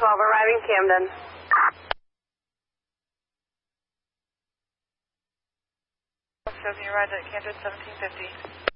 arriving Camden. Shows you arrived at Camden 1750.